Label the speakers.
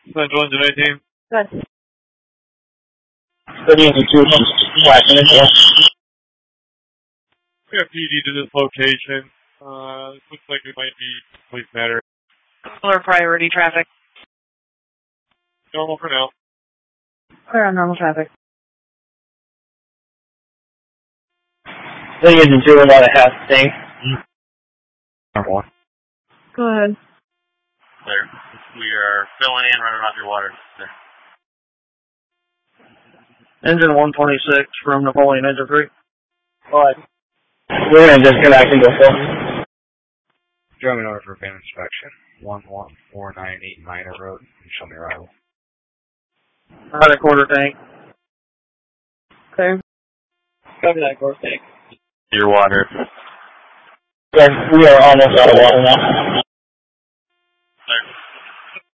Speaker 1: Central Engine 18.
Speaker 2: Good.
Speaker 3: City Engine 2, Black Angel.
Speaker 1: We have PD to this location. Looks like it might be police matter.
Speaker 2: Lower priority traffic.
Speaker 1: Normal for now.
Speaker 2: Clear on normal traffic.
Speaker 3: City Engine 2, about a half thing.
Speaker 1: Normal one.
Speaker 2: Go ahead.
Speaker 4: Clear. We are filling in, running off your water. Clear.
Speaker 3: Engine 126 from Napoleon Engine 3. Go ahead. We're going to disconnect and go full.
Speaker 5: Driving order for van inspection. 11498 Minor Road. Show me arrival.
Speaker 3: About a quarter tank.
Speaker 2: Clear.
Speaker 3: Copy that quarter tank.
Speaker 4: Your water.
Speaker 3: Yes, we are almost out of water now.